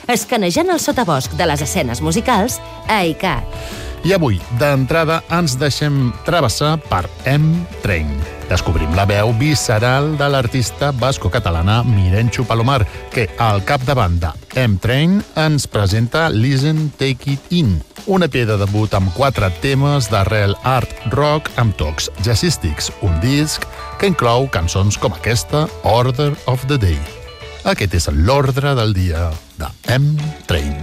escanejant el sotabosc de les escenes musicals a ICAT. I avui, d'entrada, ens deixem travessar per M-Train. Descobrim la veu visceral de l'artista basco-catalana Mirenxu Palomar, que, al capdavant de M-Train, ens presenta Listen, Take It In, un EP de debut amb 4 temes d'arrel art rock amb tocs jazzístics, un disc que inclou cançons com aquesta, Order of the Day. Aquest és l'ordre del dia de M-Train.